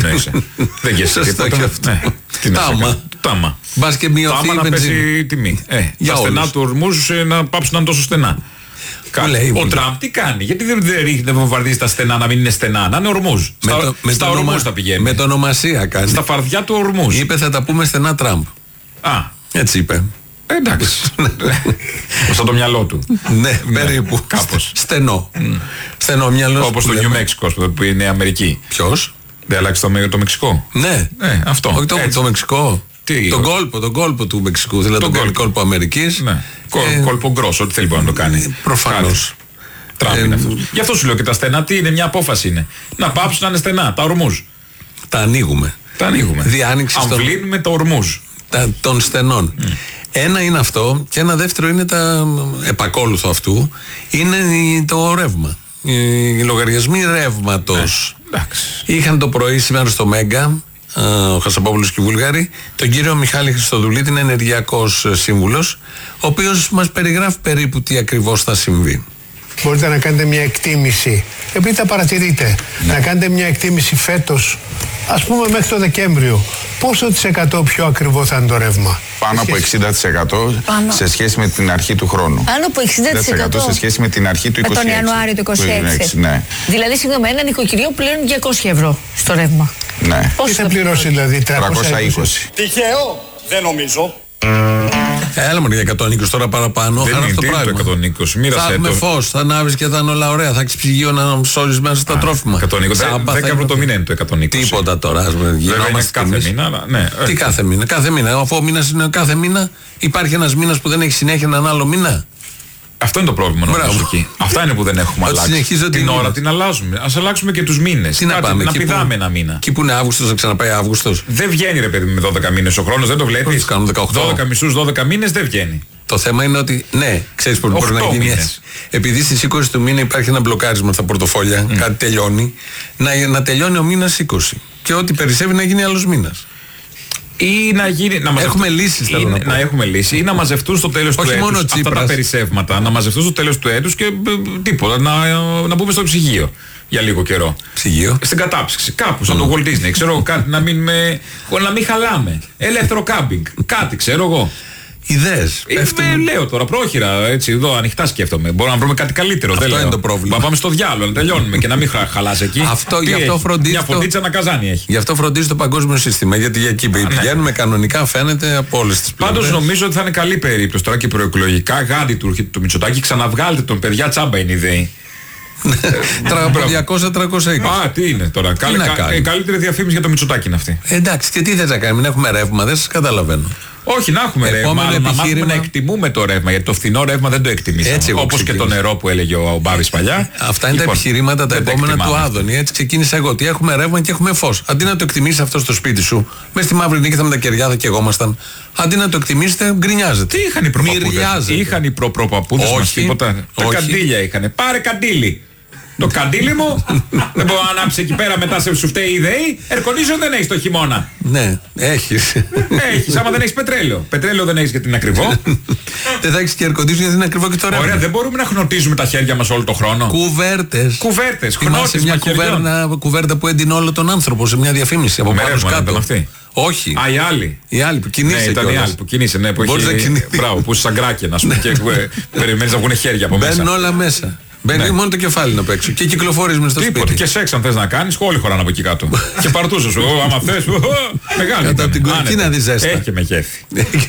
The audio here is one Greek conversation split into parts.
εννοείσαι? Δεν γες τίποτα. Τάμα. Μπας και μειωθεί η να πέσει η τιμή. Τα στενά του ορμούς να πάψουν να είναι τόσο στενά. Ο Τραμπ τι κάνει? Γιατί δεν βομβαρδίζει τα στενά να μην είναι στενά, να είναι ορμούς. Στα ορμούς θα πηγαίνει. Με το ονομασία κάνει. Στα φαρδιά του ορμούς. Είπε θα τα πούμε στενά Τραμπ. Έτσι είπε. Εντάξει. Σαν το μυαλό του. Ναι, περίπου. Κάπως. Στενό μυαλό. Όπως το Νιου Μέξικο που είναι Αμερική. Ποιος? Δεν άλλαξε το Μεξικό. Ναι, αυτό. Όχι το Μεξικό. Τον κόλπο του Μεξικού. Δηλαδή τον κόλπο Αμερικής. Κόλπο γκρόσο, ό,τι θέλει μπορεί να το κάνει. Προφανώς. Τραμπ είναι αυτό. Γι' αυτό σου λέω και τα στενά τι είναι, μια απόφαση είναι. Να πάψουν να είναι στενά, τα ορμούς. Τα ανοίγουμε. Αμβλύνουμε τα ορμούς. Των στενών. Ένα είναι αυτό και ένα δεύτερο είναι τα επακόλουθο αυτού, είναι το ρεύμα. Οι λογαριασμοί ρεύματος. Είχαν το πρωί σήμερα στο Μέγκα, ο Χασαπόπουλος και οι Βούλγαροι, τον κύριο Μιχάλη Χριστοδουλή, την ενεργειακός σύμβουλος, ο οποίος μας περιγράφει περίπου τι ακριβώς θα συμβεί. Μπορείτε να κάνετε μια εκτίμηση, επειδή τα παρατηρείτε, να κάνετε μια εκτίμηση φέτος, ας πούμε μέχρι το Δεκέμβριο, πόσο % πιο ακριβό θα είναι το ρεύμα? Πάνω από 60% σε σχέση με την αρχή του χρόνου. Πάνω από 60% σε σχέση με την αρχή του 26. Με τον Ιανουάριο του 26. Ναι. Δηλαδή, συγγνώμη, ένα νοικοκυριό πλέον 200 ευρώ στο ρεύμα. Ναι. Τι θα πληρώσει δηλαδή, 320? Τυχαίο, δεν νομίζω. Έλα μόνο για 120 τώρα παραπάνω. Δεν είναι το πράγμα. 120, μοίρασε. Θα έχουμε φως, θα ανάβεις και θα είναι όλα ωραία. Θα έχεις ψυγείο να σώζεις μέσα στα τρόφιμα. 120, 10 ευρώ το μήνα είναι το 120. Τίποτα τώρα. Γινόμαστε κάθε μήνα. Αλλά, ναι. Τι κάθε μήνα? Κάθε μήνα. Αφού ο μήνας είναι κάθε μήνα, υπάρχει ένας μήνας που δεν έχει συνέχεια έναν άλλο μήνα. Αυτό είναι το πρόβλημα νομίζω εκεί. Αυτά είναι που δεν έχουμε αλλάξει. Την ώρα την αλλάζουμε. Ας αλλάξουμε και τους μήνες. Τι να πάμε, να πηδάμε ένα μήνα. Εκεί που είναι Αύγουστος, να ξαναπάει Αύγουστος. Δεν βγαίνει ρε παιδί με 12 μήνες ο χρόνος, δεν το βλέπεις. 12 μισούς, 12 μήνες δεν βγαίνει. Το θέμα είναι ότι, ναι, ξέρεις πώς μπορεί να γίνει. Επειδή στις 20 του μήνα υπάρχει ένα μπλοκάρισμα στα πορτοφόλια, κάτι τελειώνει, να τελειώνει ο μήνας 20. Και ό,τι περισσεύει να γίνει άλλος μήνας. Ή να γίνει. Έχουμε λύσεις, να έχουμε λύση ή να μαζευτούν στο τέλος του έτους αυτά τα περισσεύματα. Να μαζευτούν στο τέλος του έτους και τίποτα. Να μπούμε στο ψυγείο για λίγο καιρό. Ψυγείο. Στην κατάψυξη. Κάπου, σαν το Walt Disney. Ξέρω κάτι να μην χαλάμε. Ελεύθερο κάμπινγκ. Κάτι, ξέρω εγώ. Ιδέες. Λέω τώρα, πρόχειρα, έτσι, εδώ ανοιχτά σκέφτομαι. Μπορούμε να βρούμε κάτι καλύτερο. Αυτό είναι το πρόβλημα. Να πάμε στο διάλογο, να τελειώνουμε και να μην χαλάσει εκεί. Γι' αυτό φροντίζει. Μια φωτίτσα να καζάνι έχει. Γι' αυτό φροντίζει το παγκόσμιο σύστημα. Γιατί για εκεί πηγαίνουμε κανονικά, φαίνεται από όλες τις πλευρές. Πάντως νομίζω ότι θα είναι καλή περίπτωση τώρα και προεκλογικά. Γάντι του Μητσοτάκη, ξαναβγάλετε τον παιδιά, τσάμπα είναι ιδέη. 200-320. Τι είναι τώρα. Καλύτερη διαφήμιση για το Μητσοτάκη είναι αυτή. Εντάξει, και τι θες να κάνει, μην έχουμε ρεύμα, δεν σας καταλαβαίνω. Όχι, να έχουμε ρεύμα, αλλά να μάθουμε να εκτιμούμε το ρεύμα. Γιατί το φθηνό ρεύμα δεν το εκτιμήσαμε. Όπως και το νερό που έλεγε ο Μπάβης παλιά. Αυτά είναι τα επιχειρήματα τα επόμενα του Άδωνη. Έτσι ξεκίνησα εγώ. Ότι έχουμε ρεύμα και έχουμε φως. Αντί να το εκτιμήσει αυτό στο σπίτι σου, μέσα στη Μαύρη Νίκη με τα κεριά και εγώ ήμασταν. Αντί να το εκτιμήσετε, γκρινιάζετε. Τι είχαν οι προπαπούδες? Είχαν οι προπαπούδες μας τίποτα? Τα καντήλια είχαν. Πάρε καντήλι. Το καντήλι μου δεν μπορώ να ανάψει εκεί πέρα μετά σου φταίει η ιδέη. Air-condition δεν έχεις το χειμώνα. Ναι, έχεις. Έχεις, άμα δεν έχεις πετρέλαιο. Πετρέλαιο δεν έχεις γιατί είναι ακριβό. Δεν θα έχεις και air-condition γιατί είναι ακριβό και το ρεύμα. Ωραία, δεν μπορούμε να χνοτίζουμε τα χέρια μας όλο το χρόνο. Κουβέρτες. Θυμάσαι μια κουβέρτα που έντυνε όλο τον άνθρωπο σε μια διαφήμιση από πάνω κάτω. Όχι. Η άλλη. Η άλλη που κινείσαι. Ναι, ήταν η άλλη που κινείσαι. Ναι, που έχει. Μπράβο, που είσαι σαν κράκεν, ας πούμε. Και περιμένεις να βγουν χέρια από μέσα. Μπαίνουν όλα μέσα. Μπαίνει μόνο το κεφάλι να παίξω και κυκλοφορείς μες στο σπίτι. Και σεξ αν θες να κάνεις, όλοι χωράνε από εκεί κάτω. Και παρτούζω σου, άμα θες, μεγάλη. Κατά την κορκίνα τη ζέστα. Έχει και με γέφυ.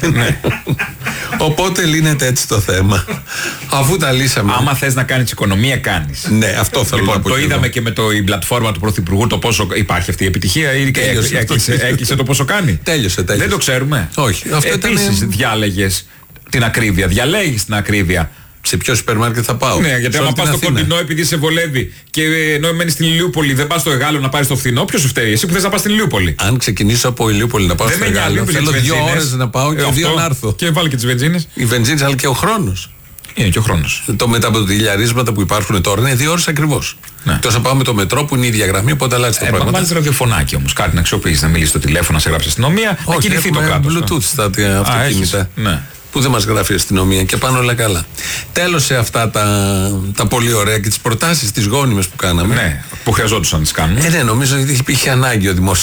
Οπότε λύνεται έτσι το θέμα. Αφού τα λύσαμε. Άμα θες να κάνεις οικονομία, κάνεις. Ναι, αυτό θέλω να πω. Το είδαμε και με την πλατφόρμα του Πρωθυπουργού το πόσο υπάρχει αυτή η επιτυχία ή έκλεισε το πόσο κάνει. Τέλειωσε. Δεν το ξέρουμε. Όχι. Επίσης διάλεγες την ακρίβεια, διαλέγεις την ακρίβεια. Σε ποιο σούπερ μάρκετ θα πάω? Ναι, γιατί άμα πας στο κοντινό επειδή σε βολεύει και ενώ μένεις στην Ηλιούπολη, δεν πας στο Εγάλο να πάρεις το φθηνό, ποιος σου φταίει? Εσύ που θες να πας στην Ηλιούπολη. Αν ξεκινήσω από Ηλιούπολη να πάω στο Εγάλο, θέλω 2 ώρες να πάω και 2 να έρθω. Και βάλει και τις βενζίνες. Οι βενζίνες, αλλά και ο χρόνος. Είναι και ο χρόνος. Το μεταποτηλιαρίσματα που υπάρχουν τώρα είναι 2 ώρες ακριβώς. Ναι. Τόσο πάμε με το μετρό που είναι η ίδια γραμμή, οπότε αλλάζει το πράγμα. Βάλεις ραδιοφωνάκι όμως, κάτι να αξιοποιήσεις, να μιλήσεις στο τηλέφωνο, να σε γράψει αστυνομία, να κινηθεί το κράτος. Bluetooth στα αυτοκίνητα. Που δεν μας γράφει η αστυνομία και πάνε όλα καλά. Τέλος σε αυτά τα πολύ ωραία και τις προτάσεις τις γόνιμες που κάναμε. Ναι, που χρειαζόντουσαν να τις κάνουμε. Ναι, νομίζω ότι υπήρχε ανάγκη ο δημόσιος